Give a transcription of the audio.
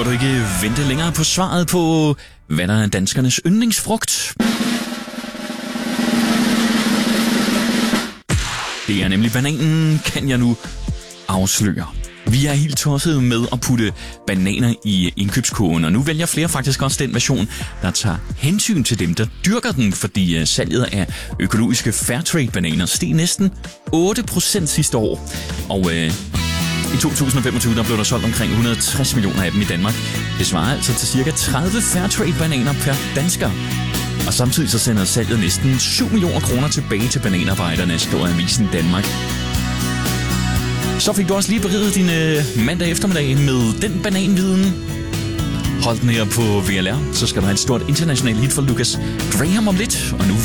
du ikke vente længere på svaret på, hvad der er danskernes yndlingsfrugt? Det er nemlig bananen, kan jeg nu afsløre. Vi er helt tosset med at putte bananer i indkøbskurven, og nu vælger flere faktisk også den version, der tager hensyn til dem, der dyrker den, fordi salget af økologiske Fairtrade-bananer steg næsten 8% sidste år. Og i 2025 der blev der solgt omkring 160 millioner af dem i Danmark. Det svarer altså til ca. 30 Fairtrade-bananer per dansker. Og samtidig så sender salget næsten 7 millioner kroner tilbage til bananarbejderne, skriver Avisen Danmark. Så fik du også lige beriget din mandag eftermiddag med den bananviden. Hold den her på VLR, så skal du have et stort internationalt hit for Lucas Graham om lidt. Og nu